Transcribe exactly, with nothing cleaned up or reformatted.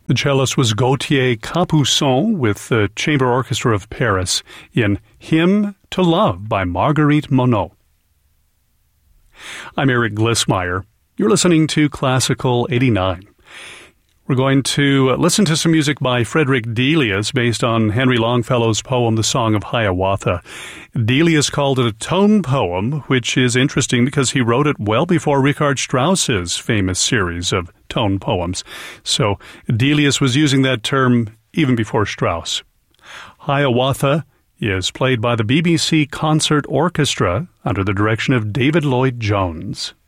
The cellist was Gauthier Capuçon with the Chamber Orchestra of Paris in Hymn to Love by Marguerite Monod. I'm Eric Glissmeyer. You're listening to Classical eighty-nine. We're going to listen to some music by Frederick Delius based on Henry Longfellow's poem, The Song of Hiawatha. Delius called it a tone poem, which is interesting because he wrote it well before Richard Strauss's famous series of tone poems. So Delius was using that term even before Strauss. Hiawatha is played by the B B C Concert Orchestra under the direction of David Lloyd Jones.